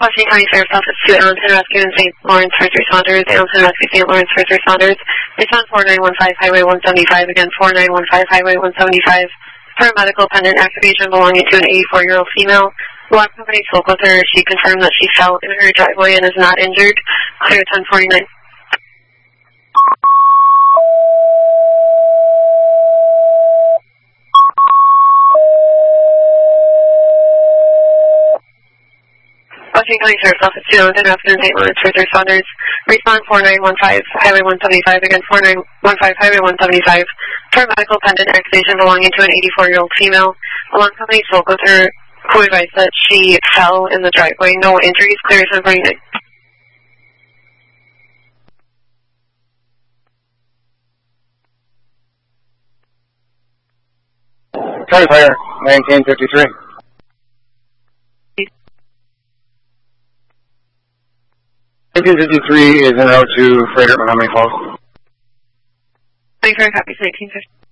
Washington County Sheriff's Office to Allenton Rescue and St. Lawrence First Responders, Allenton Rescue, St. Lawrence First Responders. Respond 4915 Highway 175, again 4915 Highway 175. Paramedical pendant activation belonging to an 84-year-old female. The lab company spoke with her. She confirmed that she fell in her driveway and is not injured. Clear 1049. Washington County Sheriff's Office to Allenton Rescue and St. Lawrence First Responders. Respond 4915 Highway 175, again 4915 Highway 175. Paramedical pendant activation belonging to an 84-year-old female. Alarm company spoke with her, who advised that she fell in the driveway. No injuries. Clear 1049. County Fire 1953. is en route to Freighter, Menominee Falls. Thank you for copies 1950.